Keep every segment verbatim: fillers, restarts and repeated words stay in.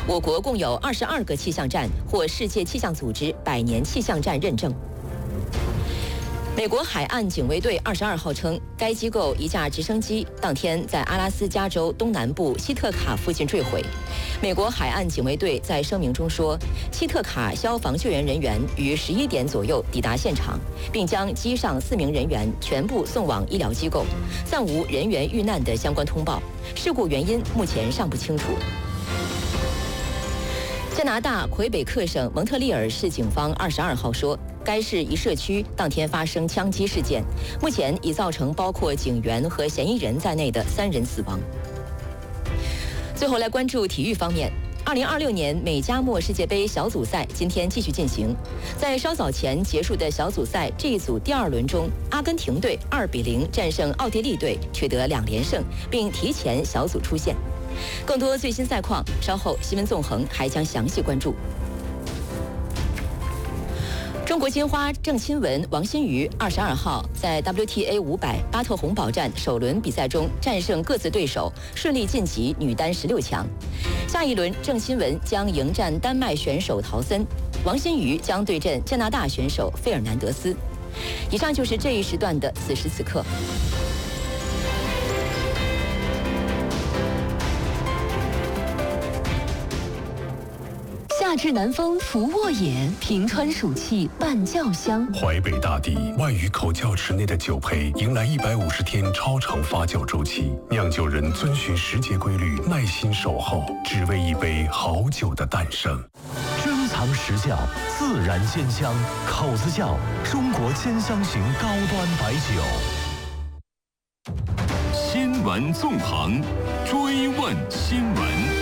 我国共有二十二个气象站获世界气象组织百年气象站认证。美国海岸警卫队二十二号称，该机构一架直升机当天在阿拉斯加州东南部希特卡附近坠毁。美国海岸警卫队在声明中说，希特卡消防救援人员于十一点左右抵达现场，并将机上四名人员全部送往医疗机构，暂无人员遇难的相关通报。事故原因目前尚不清楚。加拿大魁北克省蒙特利尔市警方二十二号说，该市一社区当天发生枪击事件，目前已造成包括警员和嫌疑人在内的三人死亡。最后来关注体育方面，二零二六年美加墨世界杯小组赛今天继续进行，在稍早前结束的小组赛这一组第二轮中，阿根廷队二比零战胜奥地利队，取得两连胜，并提前小组出线。更多最新赛况，稍后新闻纵横还将详细关注。中国金花郑钦文、王欣瑜二十二号在 W T A 五百巴特洪堡站首轮比赛中战胜各自对手，顺利晋级女单十六强。下一轮，郑钦文将迎战丹麦选手陶森，王欣瑜将对阵加拿大选手费尔南德斯。以上就是这一时段的此时此刻。 夏至南风拂沃野，平川暑气伴酱香。 淮北大地万余口窖池内的酒胚迎来一百五十天超长发酵周期，酿酒人遵循时节规律，耐心守候，只为一杯好酒的诞生。 珍藏实窖，自然鲜香，口子窖，中国千香型高端白酒。 新闻纵横，追问新闻。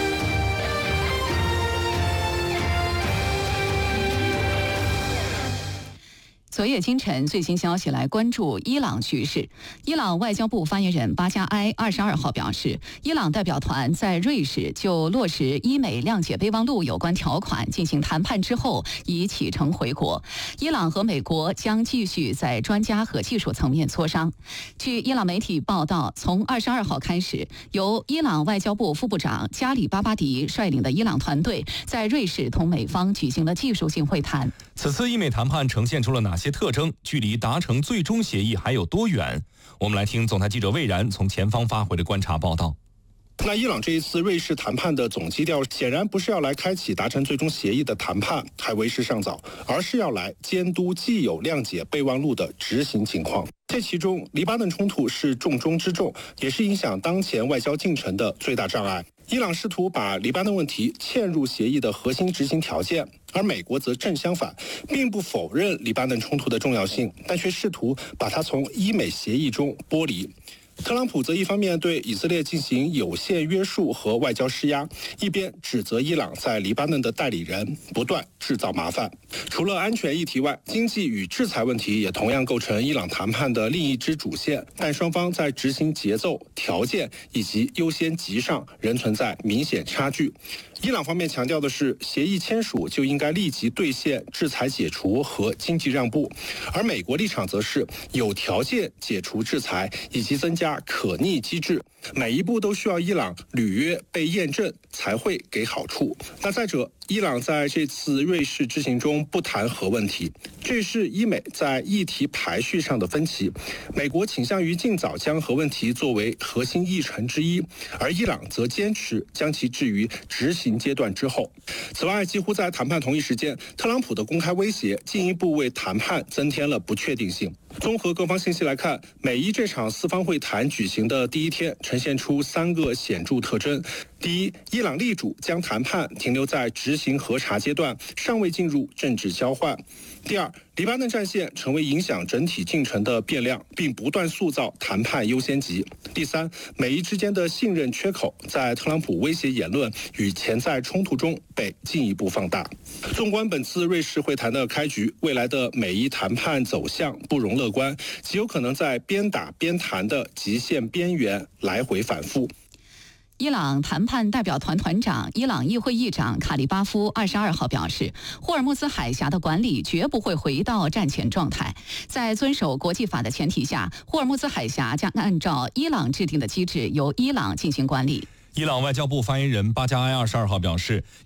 昨夜今晨最新消息来关注伊朗局势。伊朗外交部发言人巴加埃二十二号表示，伊朗代表团在瑞士就落实伊美谅解备忘录有关条款进行谈判之后，已启程回国。伊朗和美国将继续在专家和技术层面磋商。据伊朗媒体报道，从二十二号开始，由伊朗外交部副部长加里巴巴迪率领的伊朗团队在瑞士同美方举行了技术性会谈。 此次伊美谈判呈现出了哪些特征？距离达成最终协议还有多远？我们来听总台记者魏然从前方发回的观察报道。 那伊朗这一次瑞士谈判的总基调显然不是要来开启达成最终协议的谈判，还为时尚早，而是要来监督既有谅解备忘录的执行情况。这其中，黎巴嫩冲突是重中之重，也是影响当前外交进程的最大障碍。伊朗试图把黎巴嫩问题嵌入协议的核心执行条件，而美国则正相反，并不否认黎巴嫩冲突的重要性，但却试图把它从伊美协议中剥离。特朗普则一方面对以色列进行有限约束和外交施压，一边指责伊朗在黎巴嫩的代理人不断制造麻烦。除了安全议题外，经济与制裁问题也同样构成伊朗谈判的另一支主线，但双方在执行节奏、条件以及优先级上仍存在明显差距。伊朗方面强调的是，协议签署就应该立即兑现制裁解除和经济让步，而美国立场则是有条件解除制裁以及增加可逆机制，每一步都需要伊朗履约被验证才会给好处。那再者，伊朗在这次瑞士之行中不谈核问题，这是伊美在议题排序上的分歧。美国倾向于尽早将核问题作为核心议程之一，而伊朗则坚持将其置于执行阶段之后。此外，几乎在谈判同一时间，特朗普的公开威胁进一步为谈判增添了不确定性。综合各方信息来看，美伊这场四方会谈举行的第一天呈现出三个显著特征。第一，伊朗力主将谈判停留在执行核查阶段，尚未进入政治交换。第二，黎巴嫩战线成为影响整体进程的变量，并不断塑造谈判优先级。第三，美伊之间的信任缺口在特朗普威胁言论与潜在冲突中被进一步放大。纵观本次瑞士会谈的开局，未来的美伊谈判走向不容乐观，极有可能在边打边谈的极限边缘来回反复。 伊朗谈判代表团团长、伊朗议会议长卡利巴夫二十二号表示，霍尔木兹海峡的管理绝不会回到战前状态。在遵守国际法的前提下，霍尔木兹海峡将按照伊朗制定的机制由伊朗进行管理。 伊朗外交部发言人巴加埃二十二号表示，